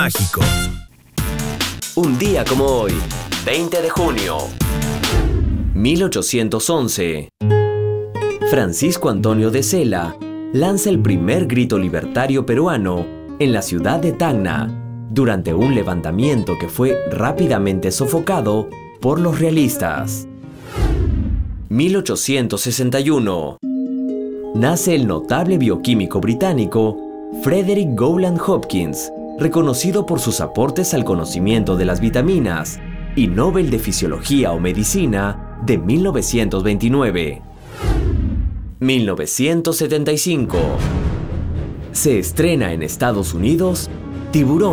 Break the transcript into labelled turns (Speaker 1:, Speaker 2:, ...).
Speaker 1: mágico.
Speaker 2: Un día como hoy, 20 de junio, 1811, Francisco Antonio de Sela lanza el primer grito libertario peruano en la ciudad de Tacna, durante un levantamiento que fue rápidamente sofocado por los realistas. 1861, nace el notable bioquímico británico Frederick Gowland Hopkins, reconocido por sus aportes al conocimiento de las vitaminas, y Nobel de Fisiología o Medicina de 1929. 1975. Se estrena en Estados Unidos Tiburón.